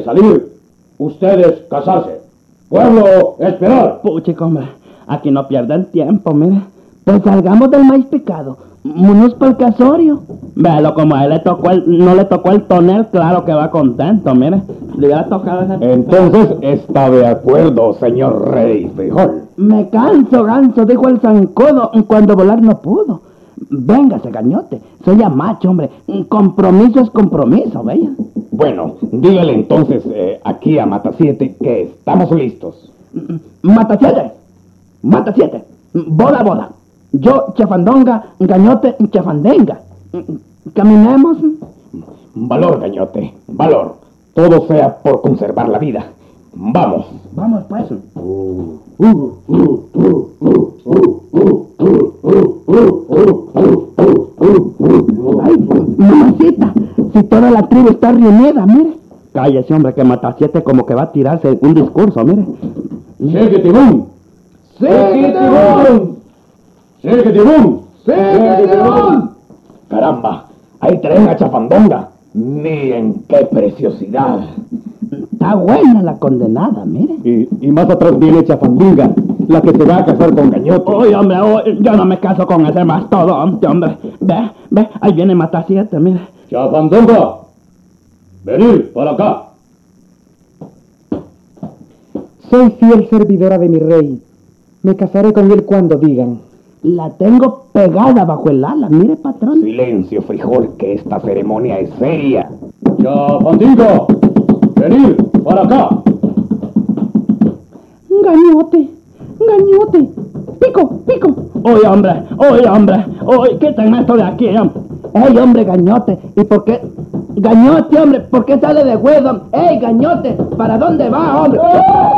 salir, ustedes casarse. Pueblo, esperar. Puchico, hombre, aquí no pierdan tiempo, mire. Pues salgamos del maíz picado, vámonos para el casorio. Véalo, como a él no le tocó el tonel, claro que va contento, mire. Le hubiera tocado ese... Entonces está de acuerdo, señor Rey Frijol. Me canso, ganso, dijo el zancudo cuando volar no pudo. Véngase, gañote, soy ya macho, hombre. Compromiso es compromiso, ¿veis? Bueno, dígale entonces aquí a Matasiete que estamos listos. Matasiete, bola, bola. Yo, chafandonga, gañote, chafandenga. Caminemos. Valor, gañote, valor. Todo sea por conservar la vida. Vamos. Vamos, pues. Ay, mamacita, si toda la tribu está reunida, mire. Cállese, hombre, que Matasiete como que va a tirarse un discurso, mire. ¡Sigue, Tibún! ¡Sigue, Tibún! ¡Sigue, Tibún! ¡Sigue, Tibún! Caramba, ahí traen a Chafandonga. Miren qué preciosidad. Está buena la condenada, mire. Y más atrás viene Chafandinga, la que se va a casar con Gañote. Oye, hombre, yo no me caso con ese mastodonte, hombre. Ve, ahí viene Matasiete, mire. Chafandonga, venid para acá. Soy fiel servidora de mi rey. Me casaré con él cuando digan. La tengo pegada bajo el ala, mire, patrón. Silencio, Frijol, que esta ceremonia es seria. Chafandinga, venid para acá. Gañote, pico. Oye, hombre, quiten esto de aquí, hombre. Ey, hombre, Gañote, ¿y por qué? Gañote, hombre, ¿por qué sale de hueso? Ey, Gañote, ¿para dónde va, hombre?